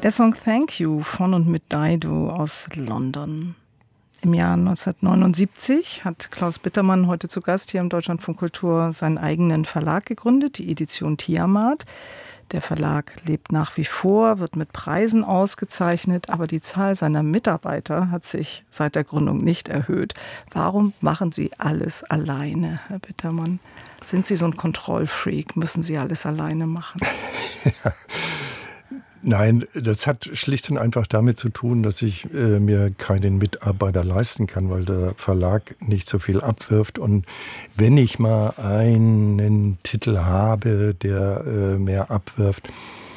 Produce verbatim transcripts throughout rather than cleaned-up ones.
Der Song Thank You von und mit Dido aus London. Im Jahr neunzehnhundertneunundsiebzig hat Klaus Bittermann, heute zu Gast hier im Deutschlandfunk Kultur, seinen eigenen Verlag gegründet, die Edition Tiamat. Der Verlag lebt nach wie vor, wird mit Preisen ausgezeichnet, aber die Zahl seiner Mitarbeiter hat sich seit der Gründung nicht erhöht. Warum machen Sie alles alleine, Herr Bittermann? Sind Sie so ein Kontrollfreak? Müssen Sie alles alleine machen? Ja. Nein, das hat schlicht und einfach damit zu tun, dass ich äh, mir keinen Mitarbeiter leisten kann, weil der Verlag nicht so viel abwirft. Und wenn ich mal einen Titel habe, der äh, mehr abwirft,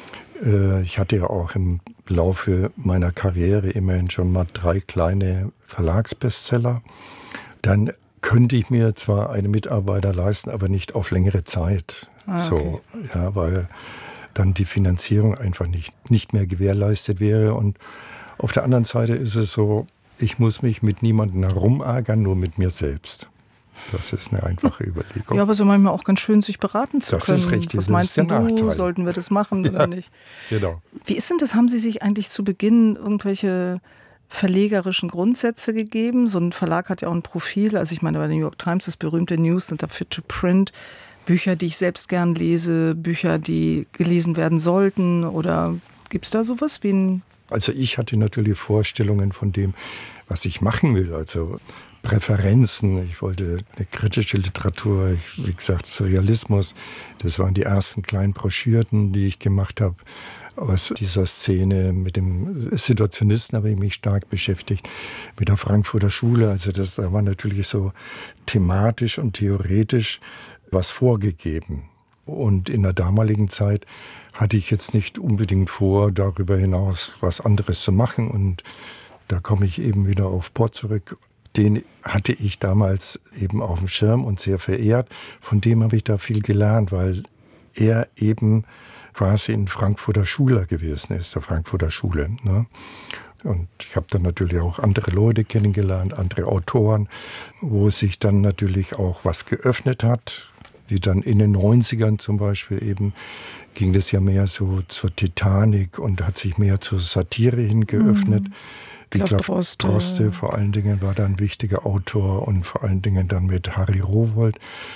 äh, ich hatte ja auch im Laufe meiner Karriere immerhin schon mal drei kleine Verlagsbestseller, dann könnte ich mir zwar einen Mitarbeiter leisten, aber nicht auf längere Zeit. Ah, okay. So, ja, weil dann die Finanzierung einfach nicht, nicht mehr gewährleistet wäre. Und auf der anderen Seite ist es so, ich muss mich mit niemandem herumärgern, nur mit mir selbst. Das ist eine einfache Überlegung. Ja, aber es ist manchmal auch ganz schön, sich beraten zu das können. Das ist richtig. Was meinst das ist du, Nachteil. Sollten wir das machen oder ja, nicht? Genau. Wie ist denn das? Haben Sie sich eigentlich zu Beginn irgendwelche verlegerischen Grundsätze gegeben? So ein Verlag hat ja auch ein Profil. Also ich meine, bei der New York Times, das berühmte News That Are Fit to Print, Bücher, die ich selbst gern lese, Bücher, die gelesen werden sollten, oder gibt es da sowas wie ein... Also ich hatte natürlich Vorstellungen von dem, was ich machen will, also Präferenzen. Ich wollte eine kritische Literatur, ich, wie gesagt, Surrealismus. Das waren die ersten kleinen Broschüren, die ich gemacht habe. Aus dieser Szene mit dem Situationisten habe ich mich stark beschäftigt, mit der Frankfurter Schule. Also das da war natürlich so thematisch und theoretisch was vorgegeben. Und in der damaligen Zeit hatte ich jetzt nicht unbedingt vor, darüber hinaus was anderes zu machen. Und da komme ich eben wieder auf Port zurück. Den hatte ich damals eben auf dem Schirm und sehr verehrt. Von dem habe ich da viel gelernt, weil er eben quasi ein Frankfurter Schuler gewesen ist, der Frankfurter Schule. Ne? Und ich habe dann natürlich auch andere Leute kennengelernt, andere Autoren, wo sich dann natürlich auch was geöffnet hat. Wie dann in den neunzigern zum Beispiel eben ging das ja mehr so zur Titanic und hat sich mehr zur Satire hin geöffnet. Mhm. Ich glaube, Droste. Droste vor allen Dingen war da ein wichtiger Autor und vor allen Dingen dann mit Harry Rowohlt,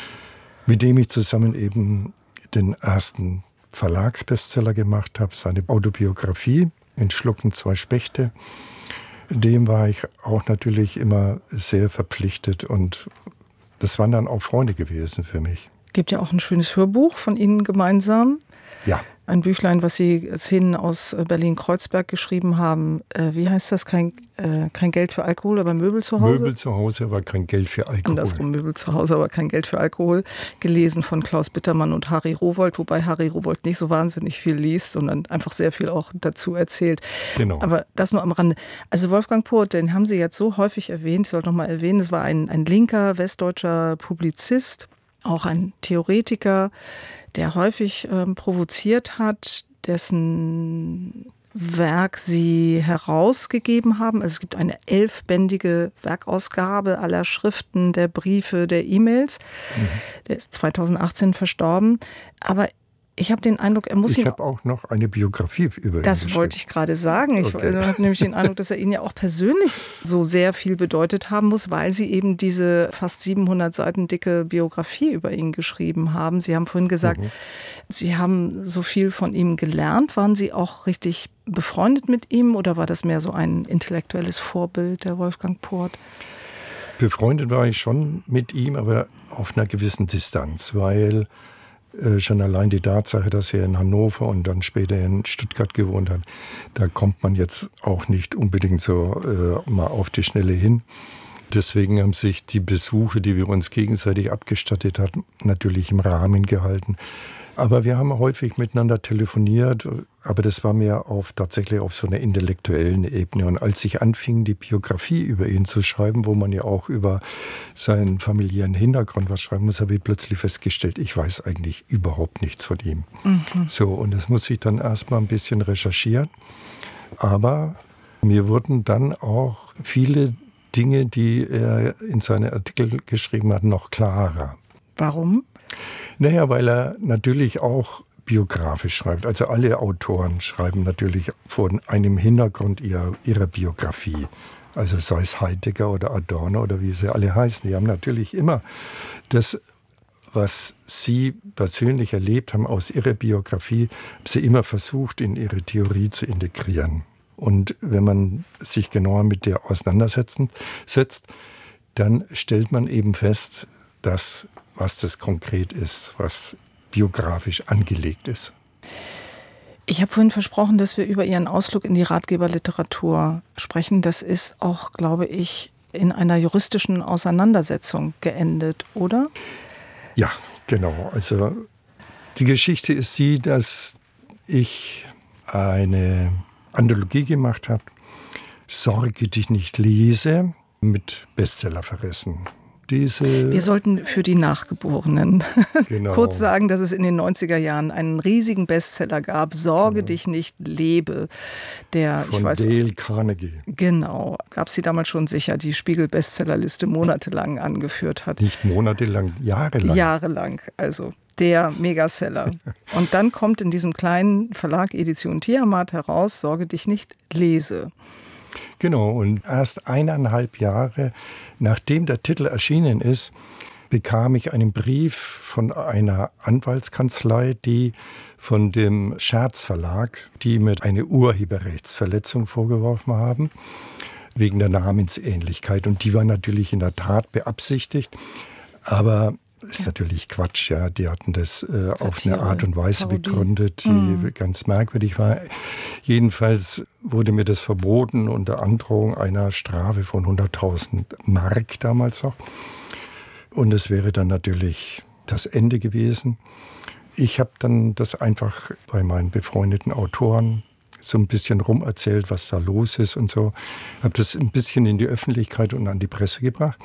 mit dem ich zusammen eben den ersten Verlagsbestseller gemacht habe, seine Autobiografie in Schlucken zwei Spechte. Dem war ich auch natürlich immer sehr verpflichtet und das waren dann auch Freunde gewesen für mich. Es gibt ja auch ein schönes Hörbuch von Ihnen gemeinsam. Ja. Ein Büchlein, was Sie Szenen aus Berlin-Kreuzberg geschrieben haben. Äh, wie heißt das? Kein, äh, kein Geld für Alkohol, aber Möbel zu Hause? Möbel zu Hause, aber kein Geld für Alkohol. Andersrum, Möbel zu Hause, aber kein Geld für Alkohol. Gelesen von Klaus Bittermann und Harry Rowohlt, wobei Harry Rowohlt nicht so wahnsinnig viel liest, sondern einfach sehr viel auch dazu erzählt. Genau. Aber das nur am Rande. Also Wolfgang Poth, den haben Sie jetzt so häufig erwähnt, ich sollte noch mal erwähnen, das war ein, ein linker, westdeutscher Publizist, auch ein Theoretiker, der häufig ähm, provoziert hat, dessen Werk Sie herausgegeben haben. Also es gibt eine elfbändige Werkausgabe aller Schriften, der Briefe, der E-Mails. Mhm. Der ist zweitausendachtzehn verstorben. Aber ich habe den Eindruck, er muss... Ich habe auch noch eine Biografie über ihn Das geschrieben. wollte ich gerade sagen. Ich okay. habe nämlich den Eindruck, dass er Ihnen ja auch persönlich so sehr viel bedeutet haben muss, weil Sie eben diese fast siebenhundert Seiten dicke Biografie über ihn geschrieben haben. Sie haben vorhin gesagt, mhm. Sie haben so viel von ihm gelernt. Waren Sie auch richtig befreundet mit ihm oder war das mehr so ein intellektuelles Vorbild, der Wolfgang Poth? Befreundet war ich schon mit ihm, aber auf einer gewissen Distanz, weil... Schon allein die Tatsache, dass er in Hannover und dann später in Stuttgart gewohnt hat, da kommt man jetzt auch nicht unbedingt so äh, mal auf die Schnelle hin. Deswegen haben sich die Besuche, die wir uns gegenseitig abgestattet hatten, natürlich im Rahmen gehalten. Aber wir haben häufig miteinander telefoniert, aber das war mehr auf, tatsächlich auf so einer intellektuellen Ebene. Und als ich anfing, die Biografie über ihn zu schreiben, wo man ja auch über seinen familiären Hintergrund was schreiben muss, habe ich plötzlich festgestellt, ich weiß eigentlich überhaupt nichts von ihm. Mhm. So, und das muss ich dann erstmal ein bisschen recherchieren. Aber mir wurden dann auch viele Dinge, die er in seinen Artikel geschrieben hat, noch klarer. Warum? Naja, weil er natürlich auch biografisch schreibt. Also alle Autoren schreiben natürlich vor einem Hintergrund ihrer, ihrer Biografie. Also sei es Heidegger oder Adorno oder wie sie alle heißen. Die haben natürlich immer das, was sie persönlich erlebt haben aus ihrer Biografie, haben sie immer versucht, in ihre Theorie zu integrieren. Und wenn man sich genauer mit der auseinandersetzen setzt, dann stellt man eben fest, dass, was das konkret ist, was biografisch angelegt ist. Ich habe vorhin versprochen, dass wir über Ihren Ausflug in die Ratgeberliteratur sprechen. Das ist auch, glaube ich, in einer juristischen Auseinandersetzung geendet, oder? Ja, genau. Also die Geschichte ist die, dass ich eine Anthologie gemacht habe, Sorge dich nicht lese, mit Bestsellerverrissen. Diese Wir sollten für die Nachgeborenen genau. kurz sagen, dass es in den neunziger Jahren einen riesigen Bestseller gab, Sorge ja. dich nicht, lebe. Der, Von ich weiß, Dale Carnegie. Genau, gab sie damals schon sicher, die Spiegel-Bestsellerliste monatelang angeführt hat. Nicht monatelang, jahrelang. Jahrelang, also der Megaseller. Und dann kommt in diesem kleinen Verlag Edition Tiamat heraus, Sorge dich nicht, lese. Genau, und erst eineinhalb Jahre nachdem der Titel erschienen ist, bekam ich einen Brief von einer Anwaltskanzlei, die von dem Scherz Verlag, die mir eine Urheberrechtsverletzung vorgeworfen haben, wegen der Namensähnlichkeit. Und die war natürlich in der Tat beabsichtigt, aber ist ja. natürlich Quatsch, ja. Die hatten das äh, auf eine Art und Weise Parodie. begründet, die mhm. ganz merkwürdig war. Jedenfalls wurde mir das verboten unter Androhung einer Strafe von hunderttausend Mark damals noch. Und es wäre dann natürlich das Ende gewesen. Ich habe dann das einfach bei meinen befreundeten Autoren so ein bisschen rumerzählt, was da los ist und so. Habe das ein bisschen in die Öffentlichkeit und an die Presse gebracht.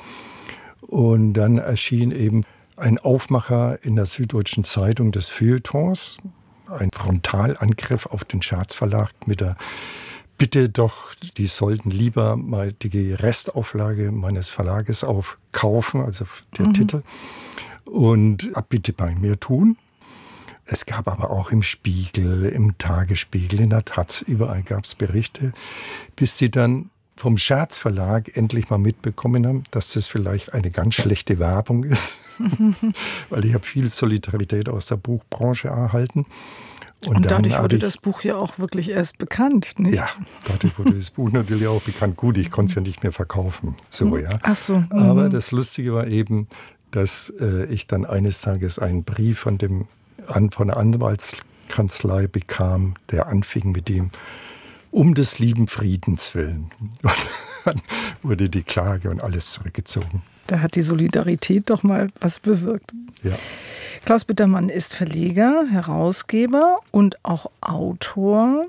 Und dann erschien eben ein Aufmacher in der Süddeutschen Zeitung des Feuilletons, ein Frontalangriff auf den Scherz Verlag mit der Bitte doch, die sollten lieber mal die Restauflage meines Verlages aufkaufen, also der mhm. Titel, und Abbitte bei mir tun. Es gab aber auch im Spiegel, im Tagesspiegel, in der Taz, überall gab es Berichte, bis sie dann vom Scherz Verlag endlich mal mitbekommen haben, dass das vielleicht eine ganz schlechte Werbung ist. Weil ich habe viel Solidarität aus der Buchbranche erhalten. Und, Und dadurch wurde ich, das Buch ja auch wirklich erst bekannt, nicht? Ja, dadurch wurde das Buch natürlich auch bekannt. Gut, ich konnte es ja nicht mehr verkaufen. So, ja. Ach so. Mhm. Aber das Lustige war eben, dass äh, ich dann eines Tages einen Brief von, dem, an, von der Anwaltskanzlei bekam, der anfing mit dem, um des lieben Friedens willen. Und dann wurde die Klage und alles zurückgezogen. Da hat die Solidarität doch mal was bewirkt. Ja. Klaus Bittermann ist Verleger, Herausgeber und auch Autor.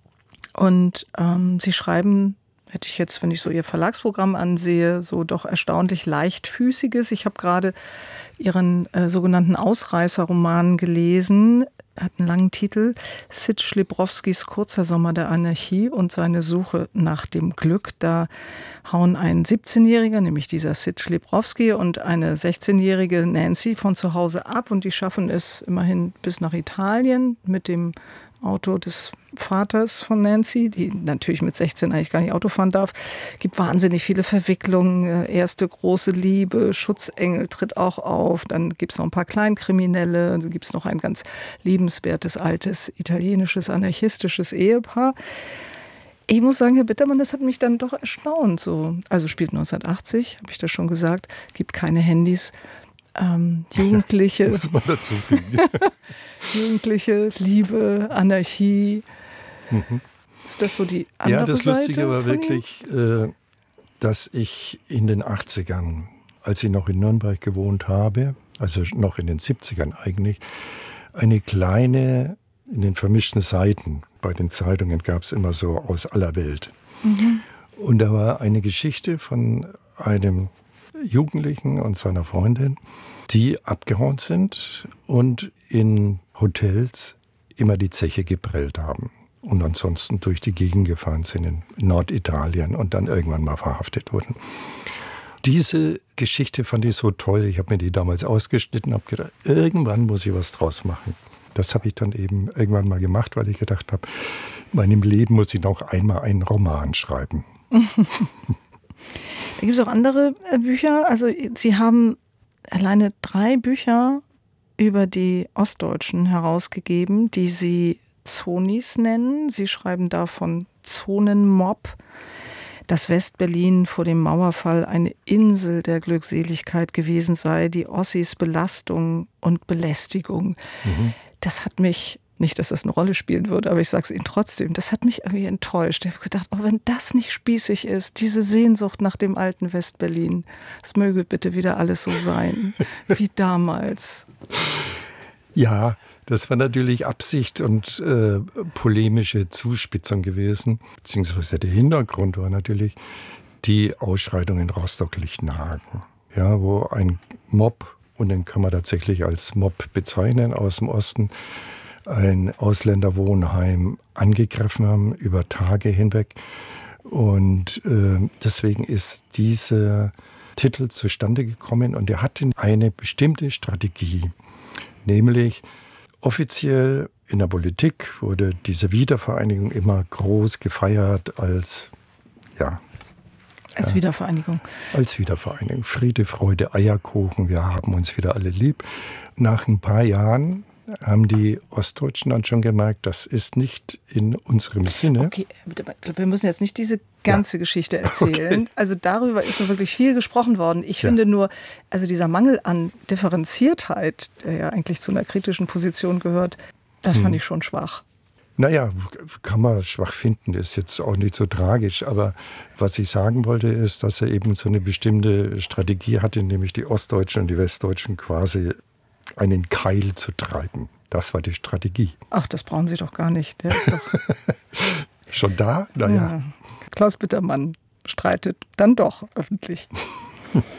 Und ähm, Sie schreiben, hätte ich jetzt, wenn ich so Ihr Verlagsprogramm ansehe, so doch erstaunlich leichtfüßiges. Ich habe gerade Ihren äh, sogenannten Ausreißerroman gelesen. Er hat einen langen Titel, Sid Schlibrowskis Kurzer Sommer der Anarchie und seine Suche nach dem Glück. Da hauen ein siebzehnjähriger, nämlich dieser Sid Schlibrowski, und eine sechzehnjährige Nancy von zu Hause ab. Und die schaffen es immerhin bis nach Italien mit dem Auto des Vaters von Nancy, die natürlich mit sechzehn eigentlich gar nicht Auto fahren darf. Gibt wahnsinnig viele Verwicklungen. Erste große Liebe, Schutzengel tritt auch auf. Dann gibt es noch ein paar Kleinkriminelle. Dann gibt es noch ein ganz liebenswertes, altes, italienisches, anarchistisches Ehepaar. Ich muss sagen, Herr Bittermann, das hat mich dann doch erstaunt. So. Also spielt neunzehnhundertachtzig, habe ich das schon gesagt. Gibt keine Handys. Ähm, Jugendliche, muss man dazu finden. Jugendliche, Liebe, Anarchie. Mhm. Ist das so die andere Ja, das Seite Lustige war wirklich, äh, dass ich in den achtzigern, als ich noch in Nürnberg gewohnt habe, also noch in den siebzigern eigentlich, eine kleine, in den vermischten Seiten, bei den Zeitungen gab es immer so aus aller Welt. Mhm. Und da war eine Geschichte von einem Jugendlichen und seiner Freundin, die abgehauen sind und in Hotels immer die Zeche geprellt haben und ansonsten durch die Gegend gefahren sind in Norditalien und dann irgendwann mal verhaftet wurden. Diese Geschichte fand ich so toll. Ich habe mir die damals ausgeschnitten und habe gedacht, irgendwann muss ich was draus machen. das habe ich dann eben irgendwann mal gemacht, weil ich gedacht habe, in meinem Leben muss ich noch einmal einen Roman schreiben. Da gibt es auch andere Bücher. Also Sie haben alleine drei Bücher über die Ostdeutschen herausgegeben, die Sie Zonis nennen. Sie schreiben da von Zonenmob, dass Westberlin vor dem Mauerfall eine Insel der Glückseligkeit gewesen sei, die Ossis Belastung und Belästigung. Mhm. Das hat mich, nicht, dass das eine Rolle spielen würde, aber ich sage es Ihnen trotzdem, das hat mich irgendwie enttäuscht. Ich habe gedacht, oh, wenn das nicht spießig ist, diese Sehnsucht nach dem alten Westberlin, es möge bitte wieder alles so sein, wie damals. Ja, das war natürlich Absicht und äh, polemische Zuspitzung gewesen. Beziehungsweise der Hintergrund war natürlich die Ausschreitung in Rostock-Lichtenhagen, ja, wo ein Mob, und den kann man tatsächlich als Mob bezeichnen, aus dem Osten, ein Ausländerwohnheim angegriffen haben über Tage hinweg. Und äh, deswegen ist dieser Titel zustande gekommen und er hatte eine bestimmte Strategie. Nämlich offiziell in der Politik wurde diese Wiedervereinigung immer groß gefeiert als, ja. Als ja, Wiedervereinigung. Als Wiedervereinigung. Friede, Freude, Eierkuchen, wir haben uns wieder alle lieb. Nach ein paar Jahren haben die Ostdeutschen dann schon gemerkt, das ist nicht in unserem Sinne. Okay, wir müssen jetzt nicht diese ganze ja. Geschichte erzählen. Okay. Also darüber ist so wirklich viel gesprochen worden. Ich ja. finde nur, also dieser Mangel an Differenziertheit, der ja eigentlich zu einer kritischen Position gehört, das hm. fand ich schon schwach. Naja, kann man schwach finden, ist jetzt auch nicht so tragisch. Aber was ich sagen wollte, ist, dass er eben so eine bestimmte Strategie hatte, nämlich die Ostdeutschen und die Westdeutschen quasi einen Keil zu treiben. Das war die Strategie. Ach, das brauchen Sie doch gar nicht. Der ist doch schon da? Naja. Ja. Klaus Bittermann streitet dann doch öffentlich.